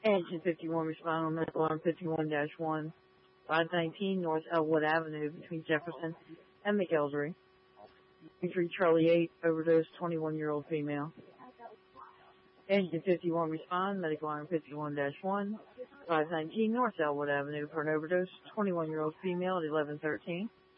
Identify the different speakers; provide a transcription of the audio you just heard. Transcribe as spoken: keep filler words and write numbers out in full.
Speaker 1: Engine fifty-one respond on medical arm fifty-one dash one, five nineteen North Elwood Avenue between Jefferson and McElderry. three Charlie eight, overdose, twenty-one-year-old female. Engine fifty-one respond, medical arm fifty-one dash one, five nineteen North Elwood Avenue for an overdose, twenty-one-year-old female at eleven thirteen.